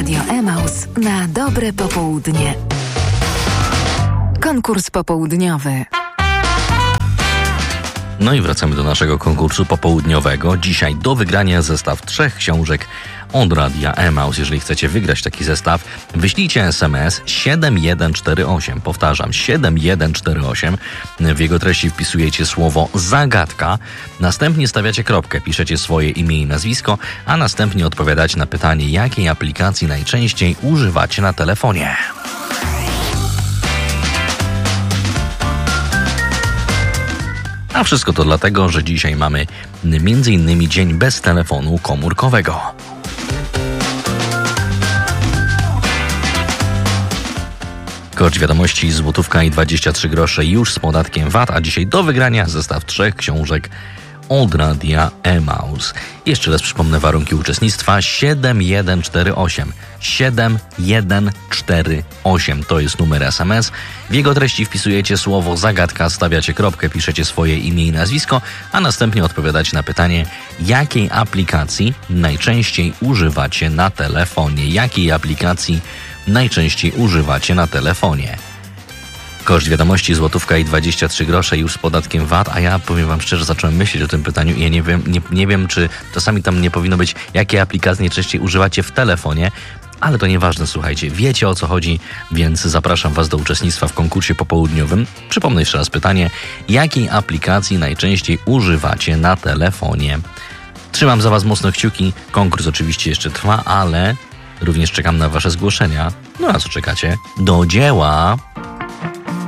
Radio Emaus na dobre popołudnie. Konkurs popołudniowy. No i wracamy do naszego konkursu popołudniowego. Dzisiaj do wygrania zestaw 3 książek od Radia Emaus. Jeżeli chcecie wygrać taki zestaw, wyślijcie SMS 7148. Powtarzam, 7148. W jego treści wpisujecie słowo zagadka. Następnie stawiacie kropkę, piszecie swoje imię i nazwisko, a następnie odpowiadacie na pytanie, jakiej aplikacji najczęściej używacie na telefonie. A wszystko to dlatego, że dzisiaj mamy m.in. dzień bez telefonu komórkowego. Koszt wiadomości złotówka i 23 grosze już z podatkiem VAT, a dzisiaj do wygrania zestaw 3 książek od Radia Emaus. Jeszcze raz przypomnę warunki uczestnictwa. 7148. 7148 to jest numer SMS. W jego treści wpisujecie słowo zagadka, stawiacie kropkę, piszecie swoje imię i nazwisko, a następnie odpowiadacie na pytanie, jakiej aplikacji najczęściej używacie na telefonie. Jakiej aplikacji najczęściej używacie na telefonie. Koszt wiadomości złotówka i 23 grosze już z podatkiem VAT, a ja powiem wam szczerze, zacząłem myśleć o tym pytaniu i ja nie wiem, czy czasami tam nie powinno być, jakie aplikacje najczęściej używacie w telefonie, ale to nieważne, słuchajcie, wiecie o co chodzi, więc zapraszam was do uczestnictwa w konkursie popołudniowym. Przypomnę jeszcze raz pytanie, jakiej aplikacji najczęściej używacie na telefonie. Trzymam za was mocno kciuki, konkurs oczywiście jeszcze trwa, ale również czekam na wasze zgłoszenia. No a co czekacie? Do dzieła!